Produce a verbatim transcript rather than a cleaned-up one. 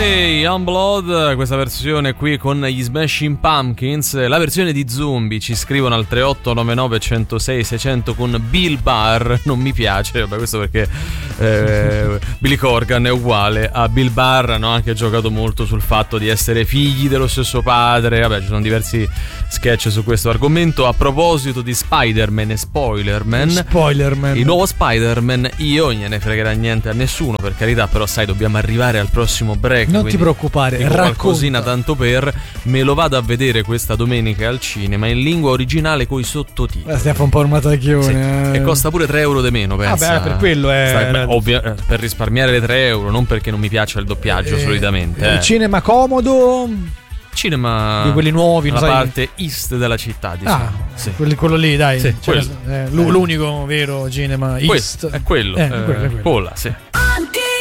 Day, Unblood, questa versione qui con gli Smashing Pumpkins, la versione di Zombie. Ci scrivono al tre otto nove nove uno zero sei sei zero zero con Bill Barr, non mi piace, vabbè, questo perché eh, Billy Corgan è uguale a Bill Barr, hanno anche giocato molto sul fatto di essere figli dello stesso padre, vabbè, ci sono diversi sketch su questo argomento. A proposito di Spider-Man e Spoilerman, Spoilerman, il nuovo Spider-Man, io non gliene fregherà niente a nessuno, per carità, però sai, dobbiamo arrivare al prossimo break, non ti preoccupare, dico qualcosina tanto per, me lo vado a vedere questa domenica al cinema in lingua originale coi sottotitoli. Eh, stiamo un po' un matacchione, sì. eh. E costa pure tre euro di meno, pensa. Vabbè, per quello è Stai, beh, ovvia, per risparmiare le tre euro, non perché non mi piaccia il doppiaggio eh, solitamente. Il eh. cinema comodo, cinema di quelli nuovi, la sai, parte east della città, diciamo. Ah, sì. quello, quello lì, dai, sì, cioè, eh, l'unico vero cinema east è quello, eh, eh, quello, è quello. Pola, sì.